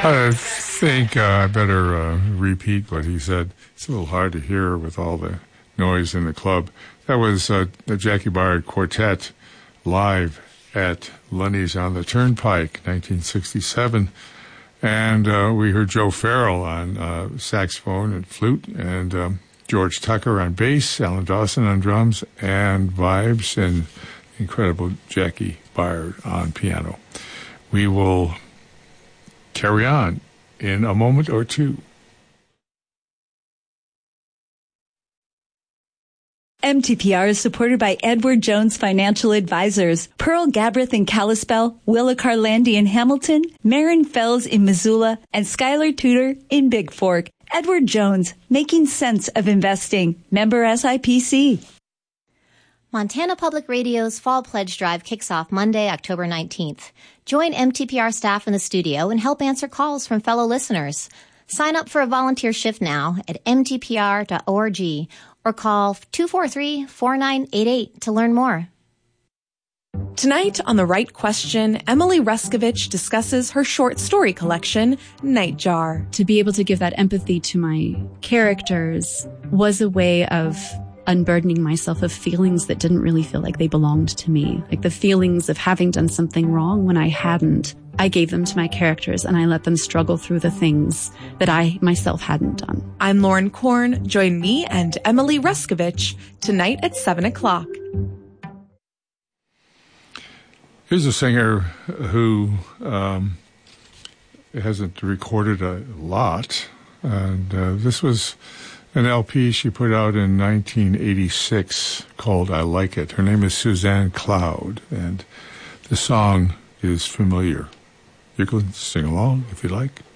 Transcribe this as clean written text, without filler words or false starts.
I think I better repeat what he said. It's a little hard to hear with all the noise in the club. That was the Jackie Byard Quartet live at Lunny's on the Turnpike, 1967. And we heard Joe Farrell on saxophone and flute, and George Tucker on bass, Alan Dawson on drums and vibes, and incredible Jackie Byard on piano. We will carry on in a moment or two. MTPR is supported by Edward Jones Financial Advisors, Pearl Gabrith in Kalispell, Willa Carlandi in Hamilton, Marin Fells in Missoula, and Skylar Tudor in Big Fork. Edward Jones, making sense of investing. Member SIPC. Montana Public Radio's Fall Pledge Drive kicks off Monday, October 19th. Join MTPR staff in the studio and help answer calls from fellow listeners. Sign up for a volunteer shift now at mtpr.org or call 243-4988 to learn more. Tonight on The Right Question, Emily Reskovich discusses her short story collection, Nightjar. To be able to give that empathy to my characters was a way of unburdening myself of feelings that didn't really feel like they belonged to me. Like the feelings of having done something wrong when I hadn't. I gave them to my characters and I let them struggle through the things that I myself hadn't done. I'm Lauren Korn. Join me and Emily Reskovich tonight at 7 o'clock. Here's a singer who hasn't recorded a lot, and this was an LP she put out in 1986 called I Like It. Her name is Suzanne Cloud, and the song is familiar. You can sing along if you like.